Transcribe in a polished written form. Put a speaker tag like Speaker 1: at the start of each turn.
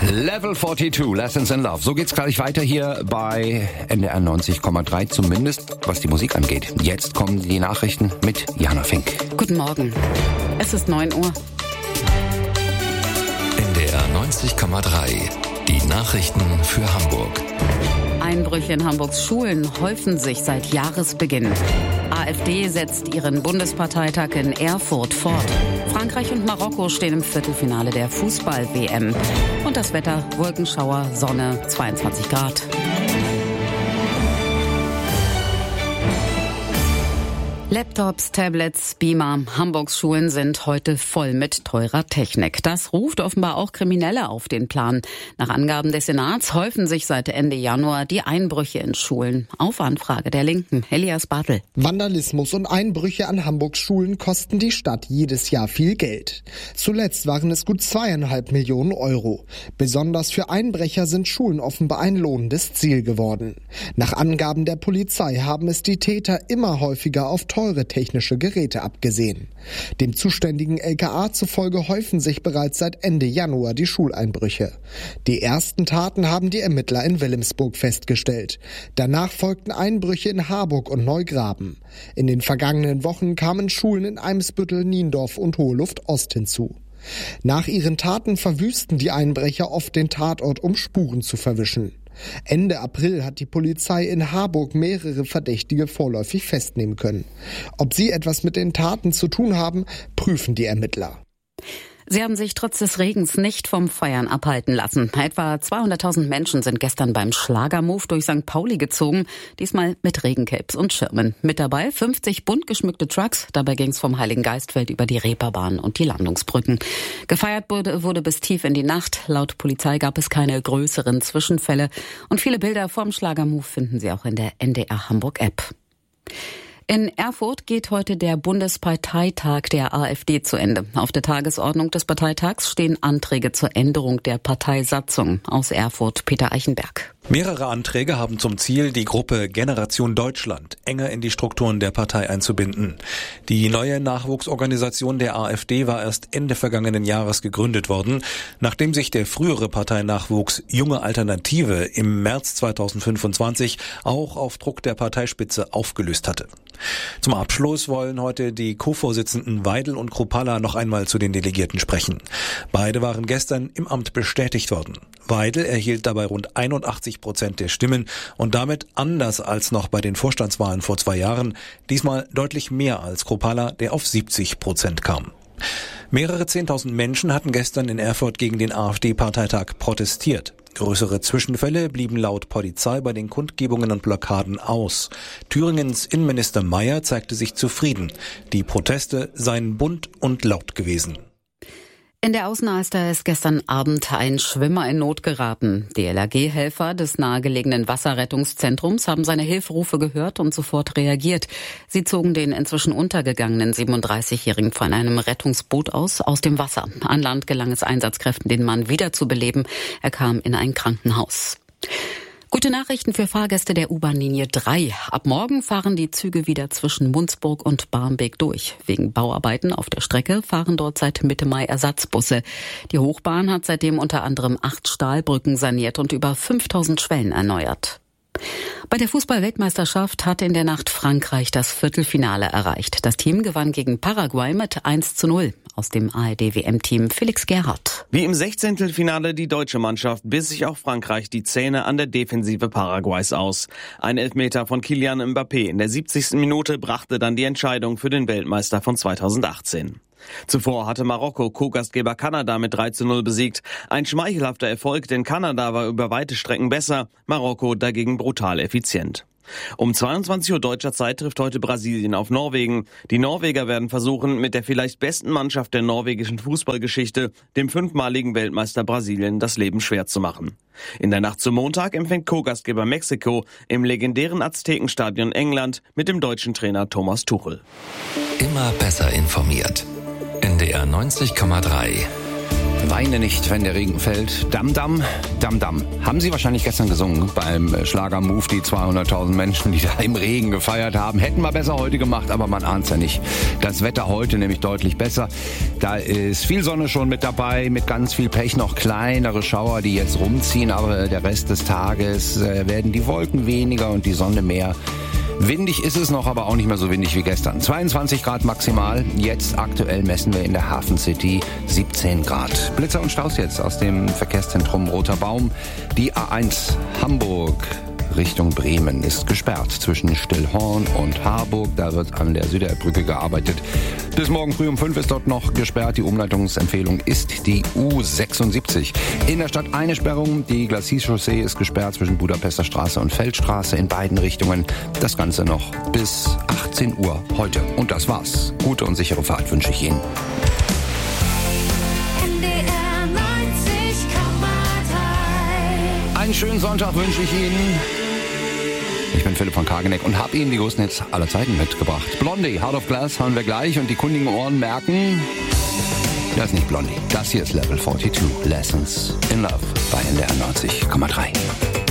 Speaker 1: Level 42, Lessons in Love. So geht's gleich weiter hier bei NDR 90,3, zumindest was die Musik angeht. Jetzt kommen die Nachrichten mit Jana Fink.
Speaker 2: Guten Morgen. Es ist 9 Uhr.
Speaker 3: NDR 90,3, die Nachrichten für Hamburg.
Speaker 2: Einbrüche in Hamburgs Schulen häufen sich seit Jahresbeginn. AfD setzt ihren Bundesparteitag in Erfurt fort. Frankreich und Marokko stehen im Viertelfinale der Fußball-WM. Und das Wetter: Wolkenschauer, Sonne, 22 Grad. Laptops, Tablets, Beamer. Hamburgs Schulen sind heute voll mit teurer Technik. Das ruft offenbar auch Kriminelle auf den Plan. Nach Angaben des Senats häufen sich seit Ende Januar die Einbrüche in Schulen. Auf Anfrage der Linken, Elias Bartel.
Speaker 4: Vandalismus und Einbrüche an Hamburgs Schulen kosten die Stadt jedes Jahr viel Geld. Zuletzt waren es gut 2,5 Millionen Euro. Besonders für Einbrecher sind Schulen offenbar ein lohnendes Ziel geworden. Nach Angaben der Polizei haben es die Täter immer häufiger auf teure technische Geräte abgesehen. Dem zuständigen LKA zufolge häufen sich bereits seit Ende Januar die Schuleinbrüche. Die ersten Taten haben die Ermittler in Wilhelmsburg festgestellt. Danach folgten Einbrüche in Harburg und Neugraben. In den vergangenen Wochen kamen Schulen in Eimsbüttel, Niendorf und Hoheluft Ost hinzu. Nach ihren Taten verwüsten die Einbrecher oft den Tatort, um Spuren zu verwischen. Ende April hat die Polizei in Harburg mehrere Verdächtige vorläufig festnehmen können. Ob sie etwas mit den Taten zu tun haben, prüfen die Ermittler.
Speaker 2: Sie haben sich trotz des Regens nicht vom Feiern abhalten lassen. Etwa 200.000 Menschen sind gestern beim Schlagermove durch St. Pauli gezogen, diesmal mit Regencapes und Schirmen. Mit dabei 50 bunt geschmückte Trucks. Dabei ging es vom Heiligen Geistfeld über die Reeperbahn und die Landungsbrücken. Gefeiert wurde bis tief in die Nacht. Laut Polizei gab es keine größeren Zwischenfälle. Und viele Bilder vom Schlagermove finden Sie auch in der NDR Hamburg App. In Erfurt geht heute der Bundesparteitag der AfD zu Ende. Auf der Tagesordnung des Parteitags stehen Anträge zur Änderung der Parteisatzung. Aus Erfurt, Peter Eichenberg.
Speaker 5: Mehrere Anträge haben zum Ziel, die Gruppe Generation Deutschland enger in die Strukturen der Partei einzubinden. Die neue Nachwuchsorganisation der AfD war erst Ende vergangenen Jahres gegründet worden, nachdem sich der frühere Parteinachwuchs Junge Alternative im März 2025 auch auf Druck der Parteispitze aufgelöst hatte. Zum Abschluss wollen heute die Co-Vorsitzenden Weidel und Kruppalla noch einmal zu den Delegierten sprechen. Beide waren gestern im Amt bestätigt worden. Weidel erhielt dabei rund 81% der Stimmen und damit, anders als noch bei den Vorstandswahlen vor 2 Jahren, diesmal deutlich mehr als Kruppalla, der auf 70% kam. Mehrere 10.000 Menschen hatten gestern in Erfurt gegen den AfD-Parteitag protestiert. Größere Zwischenfälle blieben laut Polizei bei den Kundgebungen und Blockaden aus. Thüringens Innenminister Mayer zeigte sich zufrieden. Die Proteste seien bunt und laut gewesen.
Speaker 2: In der Außenalster ist gestern Abend ein Schwimmer in Not geraten. Die LAG-Helfer des nahegelegenen Wasserrettungszentrums haben seine Hilferufe gehört und sofort reagiert. Sie zogen den inzwischen untergegangenen 37-Jährigen von einem Rettungsboot aus dem Wasser. An Land gelang es Einsatzkräften, den Mann wiederzubeleben. Er kam in ein Krankenhaus. Gute Nachrichten für Fahrgäste der U-Bahn-Linie 3. Ab morgen fahren die Züge wieder zwischen Mundsburg und Barmbek durch. Wegen Bauarbeiten auf der Strecke fahren dort seit Mitte Mai Ersatzbusse. Die Hochbahn hat seitdem unter anderem 8 Stahlbrücken saniert und über 5000 Schwellen erneuert. Bei der Fußball-Weltmeisterschaft hat in der Nacht Frankreich das Viertelfinale erreicht. Das Team gewann gegen Paraguay mit 1:0. Aus dem ARD-WM-Team Felix Gerhardt.
Speaker 6: Wie im 16. Finale die deutsche Mannschaft biss sich auch Frankreich die Zähne an der Defensive Paraguays aus. Ein Elfmeter von Kylian Mbappé in der 70. Minute brachte dann die Entscheidung für den Weltmeister von 2018. Zuvor hatte Marokko Co-Gastgeber Kanada mit 3:0 besiegt. Ein schmeichelhafter Erfolg, denn Kanada war über weite Strecken besser, Marokko dagegen brutal effizient. Um 22 Uhr deutscher Zeit trifft heute Brasilien auf Norwegen. Die Norweger werden versuchen, mit der vielleicht besten Mannschaft der norwegischen Fußballgeschichte, dem 5-maligen Weltmeister Brasilien, das Leben schwer zu machen. In der Nacht zum Montag empfängt Co-Gastgeber Mexiko im legendären Aztekenstadion England mit dem deutschen Trainer Thomas Tuchel.
Speaker 3: Immer besser informiert. NDR 90,3
Speaker 1: Weine nicht, wenn der Regen fällt. Dam, dam, dam, dam. Haben Sie wahrscheinlich gestern gesungen beim Schlager-Move. Die 200.000 Menschen, die da im Regen gefeiert haben. Hätten wir besser heute gemacht, aber man ahnt's ja nicht. Das Wetter heute nämlich deutlich besser. Da ist viel Sonne schon mit dabei, mit ganz viel Pech noch kleinere Schauer, die jetzt rumziehen. Aber der Rest des Tages werden die Wolken weniger und die Sonne mehr. Windig ist es noch, aber auch nicht mehr so windig wie gestern. 22 Grad maximal. Jetzt aktuell messen wir in der Hafen City 17 Grad. Blitzer und Staus jetzt aus dem Verkehrszentrum Roter Baum. Die A1 Hamburg Richtung Bremen ist gesperrt zwischen Stillhorn und Harburg. Da wird an der Süderbrücke gearbeitet. Bis morgen früh um 5 ist dort noch gesperrt. Die Umleitungsempfehlung ist die U76. In der Stadt eine Sperrung. Die Glacis-Chaussee ist gesperrt zwischen Budapester Straße und Feldstraße in beiden Richtungen. Das Ganze noch bis 18 Uhr heute. Und das war's. Gute und sichere Fahrt wünsche ich Ihnen. Einen schönen Sonntag wünsche ich Ihnen. Ich bin Philipp von Kageneck und habe Ihnen die größten Hits aller Zeiten mitgebracht. Blondie, Heart of Glass hören wir gleich und die kundigen Ohren merken, das ist nicht Blondie. Das hier ist Level 42, Lessons in Love bei NDR 90,3.